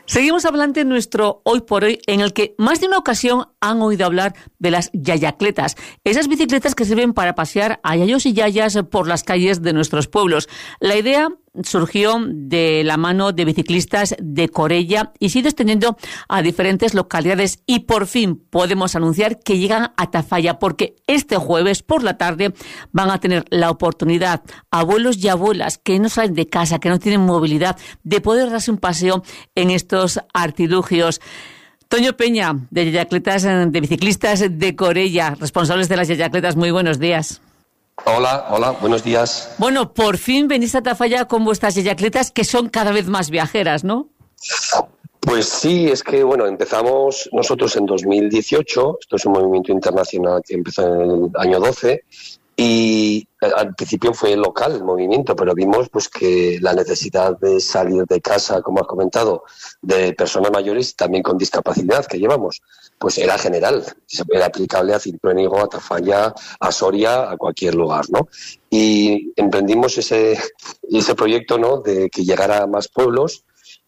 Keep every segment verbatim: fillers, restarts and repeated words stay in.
Seguimos hablando en nuestro Hoy por Hoy, en el que más de una ocasión han oído hablar de las yayacletas, esas bicicletas que sirven para pasear a yayos y yayas por las calles de nuestros pueblos. La idea surgió de la mano de biciclistas de Corella y se ha ido extendiendo a diferentes localidades, y por fin podemos anunciar que llegan a Tafalla, porque este jueves por la tarde van a tener la oportunidad abuelos y abuelas que no salen de casa, que no tienen movilidad, de poder darse un paseo en estos artilugios. Toño Peña, de Yayacletas, de biciclistas de Corella, responsables de las yayacletas, muy buenos días. Hola, hola, buenos días. Bueno, por fin venís a Tafalla con vuestras yayacletas, que son cada vez más viajeras, ¿no? Pues sí, es que bueno, empezamos nosotros en dos mil dieciocho, esto es un movimiento internacional que empezó en el año doce, y al principio fue local el movimiento, pero vimos pues que la necesidad de salir de casa, como has comentado, de personas mayores también con discapacidad que llevamos, pues era general, era aplicable a Cintruénigo, a Tafalla, a Soria, a cualquier lugar, ¿no? Y emprendimos ese ese proyecto, ¿no?, de que llegara a más pueblos.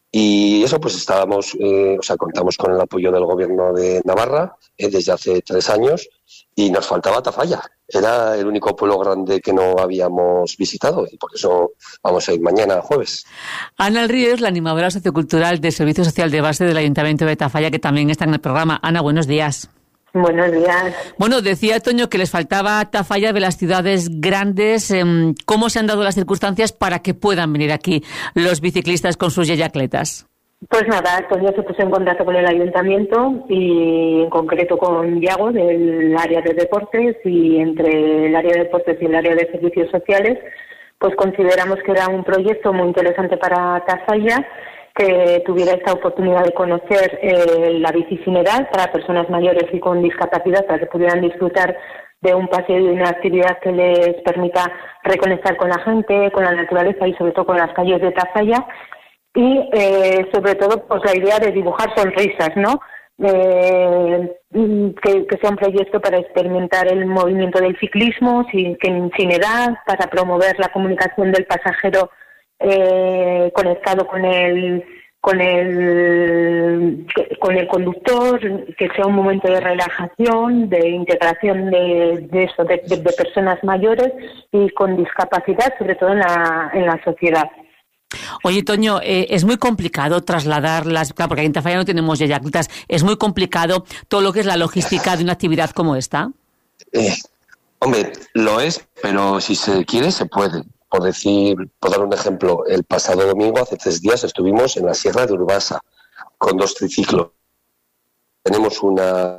Y eso pues estábamos, eh, o sea, contamos con el apoyo del gobierno de Navarra eh, desde hace tres años y nos faltaba Tafalla. Era el único pueblo grande que no habíamos visitado y por eso vamos a ir mañana, jueves. Ana El Río es la animadora sociocultural del Servicio Social de Base del Ayuntamiento de Tafalla, que también está en el programa. Ana, buenos días. Buenos días. Bueno, decía Toño que les faltaba Tafalla de las ciudades grandes. ¿Cómo se han dado las circunstancias para que puedan venir aquí los biciclistas con sus yayacletas? Pues nada, Toño se puso en contacto con el ayuntamiento y en concreto con Yago del área de deportes, y entre el área de deportes y el área de servicios sociales pues consideramos que era un proyecto muy interesante para Tafalla, que tuviera esta oportunidad de conocer eh, la bicicinidad para personas mayores y con discapacidad, para que pudieran disfrutar de un paseo y de una actividad que les permita reconectar con la gente, con la naturaleza y sobre todo con las calles de Tafalla. Y eh, sobre todo pues la idea de dibujar sonrisas, ¿no? Eh, que, que sea un proyecto para experimentar el movimiento del ciclismo sin, sin edad, para promover la comunicación del pasajero Eh, conectado con el con el con el conductor, que sea un momento de relajación, de integración de, de eso, de, de, de personas mayores y con discapacidad, sobre todo en la en la sociedad. Oye, Toño, eh, es muy complicado trasladarlas, claro, porque aquí en Tafalla no tenemos yayacletas, es muy complicado todo lo que es la logística de una actividad como esta. Eh, hombre, lo es, pero si se quiere se puede. Por decir, por dar un ejemplo, el pasado domingo, hace tres días, estuvimos en la Sierra de Urbasa con dos triciclos. Tenemos una,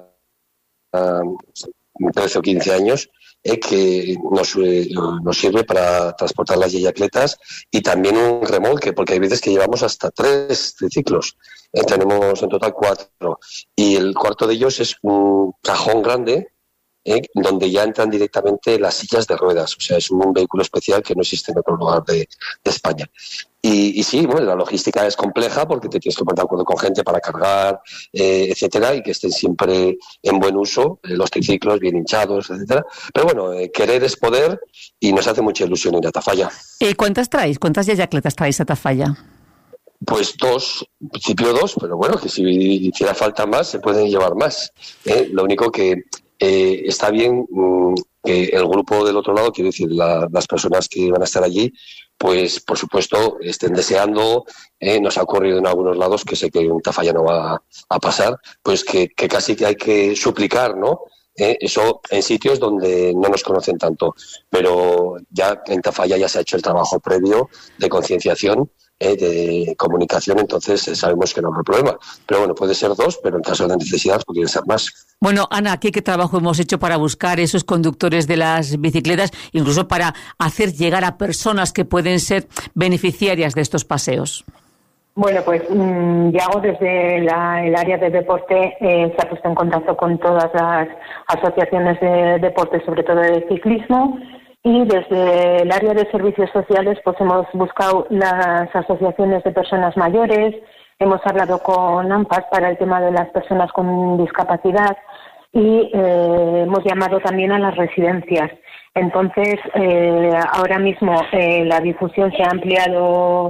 una trece o quince años eh, que nos, eh, nos sirve para transportar las yayacletas, y también un remolque, porque hay veces que llevamos hasta tres triciclos. Eh, tenemos en total cuatro. Y el cuarto de ellos es un cajón grande, Eh, donde ya entran directamente las sillas de ruedas. O sea, es un vehículo especial que no existe en otro lugar de, de España. Y, y sí, bueno, la logística es compleja porque te tienes que poner de acuerdo con gente para cargar, eh, etcétera, y que estén siempre en buen uso, eh, los triciclos bien hinchados, etcétera. Pero bueno, eh, querer es poder, y nos hace mucha ilusión ir a Tafalla. ¿Y cuántas traéis? ¿Cuántas yayacletas traéis a Tafalla? Pues dos, en principio dos, pero bueno, que si hiciera falta más, se pueden llevar más. Eh, lo único que Eh, está bien mmm, que el grupo del otro lado, quiero decir, la, las personas que van a estar allí, pues por supuesto estén deseando, eh, nos ha ocurrido en algunos lados, que sé que en Tafalla no va a, a pasar, pues que, que casi que hay que suplicar, ¿no? Eh, eso en sitios donde no nos conocen tanto, pero ya en Tafalla ya se ha hecho el trabajo previo de concienciación, eh, de comunicación, entonces eh, sabemos que no hay problema. Pero bueno, puede ser dos, pero en caso de necesidad podrían ser más. Bueno, Ana, ¿qué, qué trabajo hemos hecho para buscar esos conductores de las bicicletas, incluso para hacer llegar a personas que pueden ser beneficiarias de estos paseos? Bueno, pues mmm, Yago desde la, el área de deporte eh, se ha puesto en contacto con todas las asociaciones de deporte, sobre todo de ciclismo, y desde el área de servicios sociales pues hemos buscado las asociaciones de personas mayores, hemos hablado con AMPAS para el tema de las personas con discapacidad y eh, hemos llamado también a las residencias. Entonces, eh, ahora mismo eh, la difusión se ha ampliado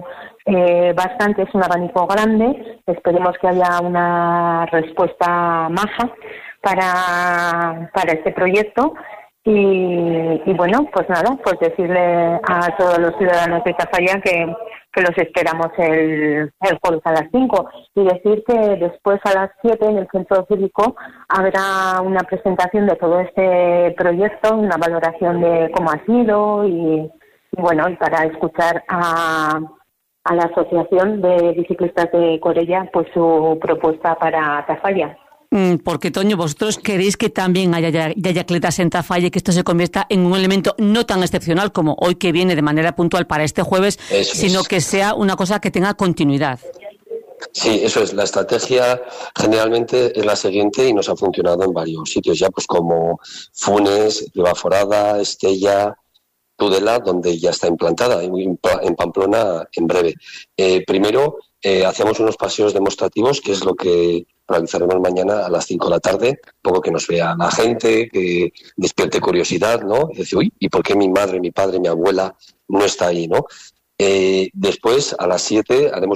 eh, bastante, es un abanico grande. Esperemos que haya una respuesta maja para, para este proyecto. Y, y bueno, pues nada, pues decirle a todos los ciudadanos de Tafalla que, que los esperamos el, el jueves a las cinco, y decir que después a las siete en el Centro Cívico habrá una presentación de todo este proyecto, una valoración de cómo ha sido y, y bueno, y para escuchar a, a la Asociación de Biciclistas de Corella pues su propuesta para Tafalla. Porque, Toño, vosotros queréis que también haya yayacletas en Tafalla y que esto se convierta en un elemento no tan excepcional como hoy, que viene de manera puntual para este jueves, eso sino es. Que sea una cosa que tenga continuidad. Sí, eso es. La estrategia generalmente es la siguiente y nos ha funcionado en varios sitios ya, pues como Funes, Ribaforada, Estella, Tudela, donde ya está implantada, y en Pamplona en breve. Eh, primero, eh, hacíamos unos paseos demostrativos, que es lo que realizaremos mañana a las cinco de la tarde, poco que nos vea la gente, que despierte curiosidad, ¿no? Y decir, uy, ¿y por qué mi madre, mi padre, mi abuela no está ahí, no? Eh, después, a las siete, haremos